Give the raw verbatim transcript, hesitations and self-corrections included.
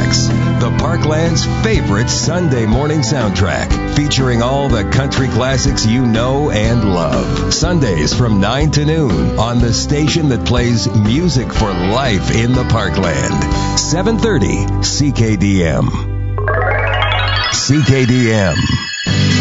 Rocks, the Parkland's favorite Sunday morning soundtrack, featuring all the country classics you know and love. Sundays from nine to noon on the station that plays music for life in the Parkland. seven thirty C K D M. C K D M.